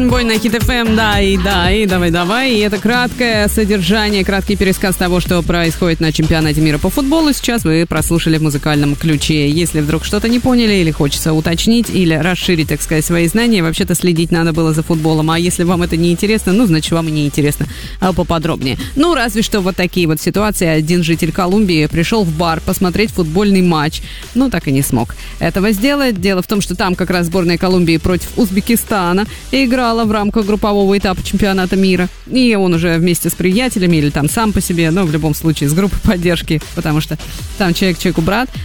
Burna Boy на Hit FM, и давай. И это краткое содержание, краткий пересказ того, что происходит на чемпионате мира по футболу. Сейчас вы прослушали в музыкальном ключе. Если вдруг что-то не поняли или хочется уточнить или расширить, так сказать, свои знания, вообще-то следить надо было за футболом. А если вам это не интересно, значит, вам и не интересно. А поподробнее. Разве что вот такие вот ситуации. Один житель Колумбии пришел в бар посмотреть футбольный матч. Так и не смог этого сделать. Дело в том, что там как раз сборная Колумбии против Узбекистана играла в рамках группового этапа чемпионата мира. И он уже вместе с приятелями или там сам по себе, в любом случае с группой поддержки, потому что там человек человеку брат,